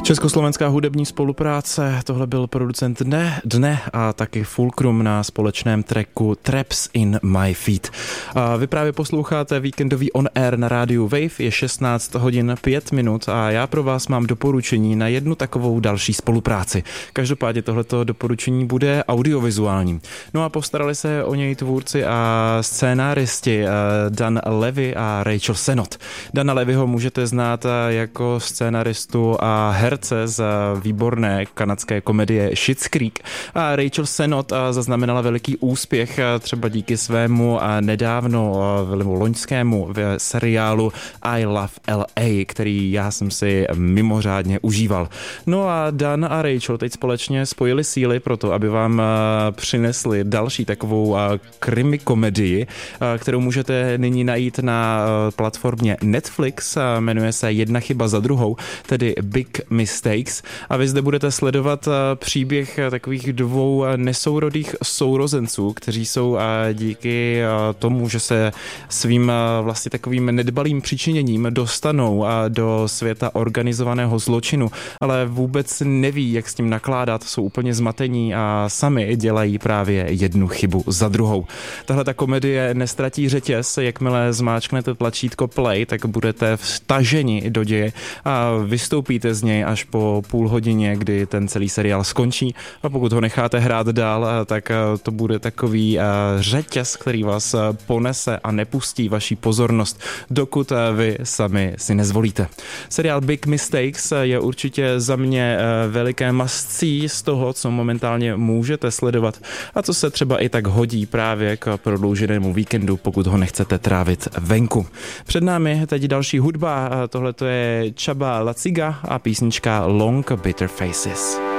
Československá hudební spolupráce, tohle byl producent Dne a taky Fulcrum na společném tracku Traps in My Feet. A vy právě posloucháte víkendový On Air na rádiu Wave, je 16 hodin 5 minut a já pro vás mám doporučení na jednu takovou další spolupráci. Každopádně tohleto doporučení bude audiovizuální. No a postarali se o něj tvůrci a scénáristi Dan Levy a Rachel Sennott. Dana Levyho můžete znát jako scénaristu a herce z výborné kanadské komedie Schitt's Creek a Rachel Sennott zaznamenala veliký úspěch třeba díky svému nedávno loňskému seriálu I Love L.A., který já jsem si mimořádně užíval. No a Dan a Rachel teď společně spojili síly pro to, aby vám přinesli další takovou krimi komedii, kterou můžete nyní najít na platformě Netflix, jmenuje se Jedna chyba za druhou, tedy Big Mistakes, a vy zde budete sledovat příběh takových dvou nesourodých sourozenců, kteří jsou díky tomu, že se svým vlastně takovým nedbalým přičiněním dostanou do světa organizovaného zločinu, ale vůbec neví, jak s tím nakládat, jsou úplně zmatení a sami dělají právě jednu chybu za druhou. Tahle ta komedie nestratí řetěz, jakmile zmáčknete tlačítko play, tak budete vtaženi do děje a vystoupíte z něj až po půl hodině, kdy ten celý seriál skončí, a pokud ho necháte hrát dál, tak to bude takový řetěz, který vás ponese a nepustí vaši pozornost, dokud vy sami si nezvolíte. Seriál Big Mistakes je určitě za mě veliké must-see z toho, co momentálně můžete sledovat a co se třeba i tak hodí právě k prodlouženému víkendu, pokud ho nechcete trávit venku. Před námi teď další hudba, tohle je Csaba Laciga a písnička Long Bitter Faces.